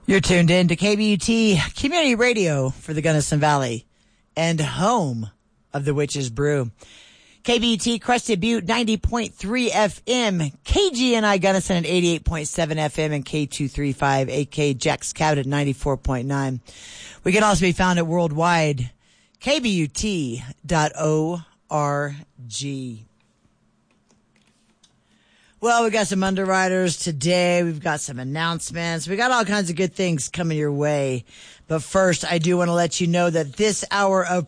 You're tuned in to KBUT Community Radio for the Gunnison Valley and home of the Witch's Brew. KBUT Crested Butte 90.3 FM, KGNI Gunnison at 88.7 FM, and K235 AK Jack's Cabot at 94.9. We can also be found at worldwide, KBUT.org. Well, we got some underwriters today. We've got some announcements. We got all kinds of good things coming your way. But first, I do want to let you know that this hour of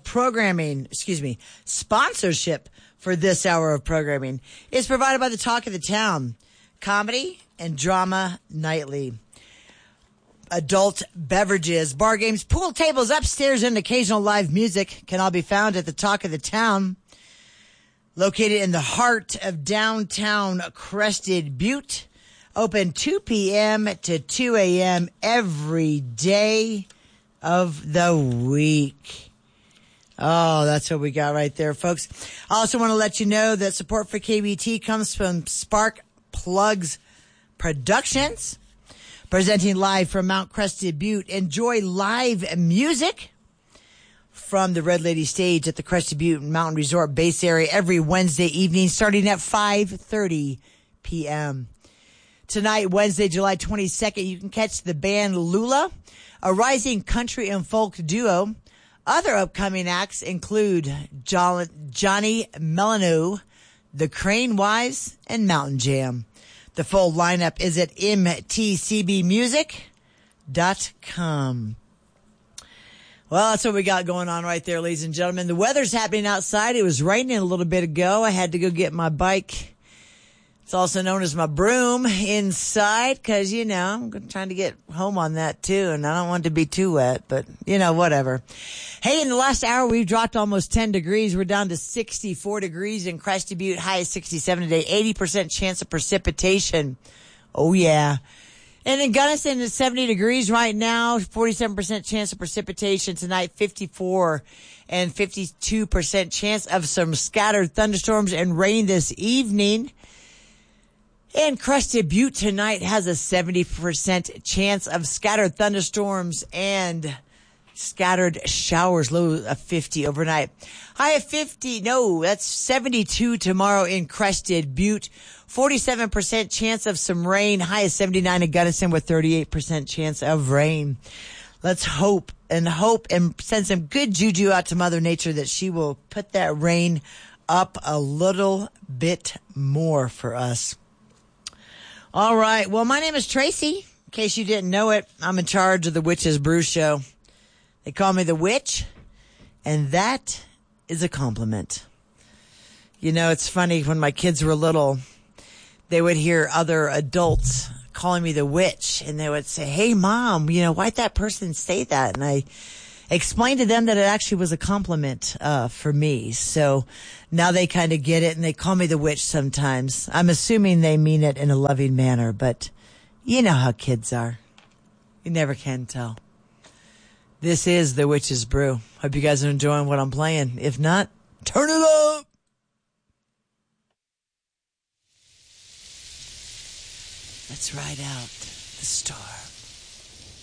sponsorship for this hour of programming is provided by the Talk of the Town, comedy and drama nightly. Adult beverages, bar games, pool tables upstairs, and occasional live music can all be found at the Talk of the Town, located in the heart of downtown Crested Butte, open 2 p.m. to 2 a.m. every day of the week. Oh, that's what we got right there, folks. I also want to let you know that support for KBT comes from Spark Plugs Productions, presenting live from Mount Crested Butte. Enjoy live music from the Red Lady stage at the Crested Butte Mountain Resort base area every Wednesday evening starting at 5:30 p.m. Tonight, Wednesday, July 22nd, you can catch the band Lula, a rising country and folk duo. Other upcoming acts include Johnny Melano, the Crane Wives, and Mountain Jam. The full lineup is at mtcbmusic.com. Well, that's what we got going on right there, ladies and gentlemen. The weather's happening outside. It was raining a little bit ago. I had to go get my bike. It's also known as my broom inside because, I'm trying to get home on that too, and I don't want it to be too wet, but, whatever. Hey, in the last hour, we've dropped almost 10 degrees. We're down to 64 degrees in Crested Butte, high is 67 today, 80% chance of precipitation. Oh, yeah. And in Gunnison, it's 70 degrees right now, 47% chance of precipitation tonight, 54 and 52% chance of some scattered thunderstorms and rain this evening. And Crested Butte tonight has a 70% chance of scattered thunderstorms and scattered showers, low of 50 overnight. High of 50, no, that's 72 tomorrow in Crested Butte. 47% chance of some rain, high of 79 in Gunnison with 38% chance of rain. Let's hope and send some good juju out to Mother Nature that she will put that rain up a little bit more for us. All right. Well, my name is Tracy. In case you didn't know it, I'm in charge of the Witch's Brew Show. They call me the Witch, and that is a compliment. It's funny, when my kids were little, they would hear other adults calling me the Witch, and they would say, "Hey, Mom, why'd that person say that?" And I explained to them that it actually was a compliment for me. So now they kind of get it, and they call me the Witch sometimes. I'm assuming they mean it in a loving manner, but you know how kids are. You never can tell. This is the Witch's Brew. Hope you guys are enjoying what I'm playing. If not, turn it up. Let's ride out the storm.